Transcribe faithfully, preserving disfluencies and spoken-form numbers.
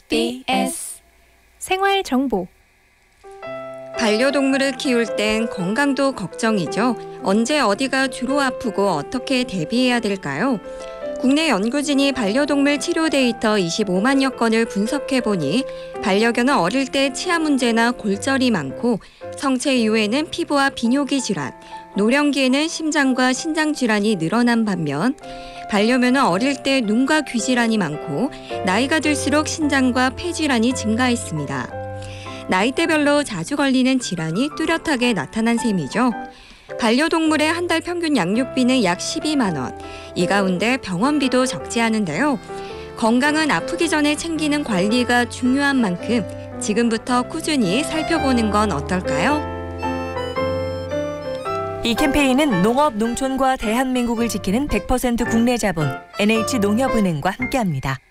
엠비에스 생활 정보. 반려동물을 키울 땐 건강도 걱정이죠. 언제 어디가 주로 아프고 어떻게 대비해야 될까요? 국내 연구진이 반려동물 치료 데이터 이십오만여 건을 분석해보니 반려견은 어릴 때 치아 문제나 골절이 많고 성체 이후에는 피부와 비뇨기 질환, 노령기에는 심장과 신장 질환이 늘어난 반면 반려묘는 어릴 때 눈과 귀 질환이 많고 나이가 들수록 신장과 폐 질환이 증가했습니다. 나이대별로 자주 걸리는 질환이 뚜렷하게 나타난 셈이죠. 반려동물의 한 달 평균 양육비는 약 십이만 원. 이 가운데 병원비도 적지 않은데요. 건강은 아프기 전에 챙기는 관리가 중요한 만큼 지금부터 꾸준히 살펴보는 건 어떨까요? 이 캠페인은 농업, 농촌과 대한민국을 지키는 백 퍼센트 국내 자본 엔에이치농협은행과 함께합니다.